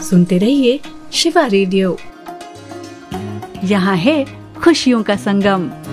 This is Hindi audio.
सुनते रहिए शिवा रेडियो। यहाँ है खुशियों का संगम।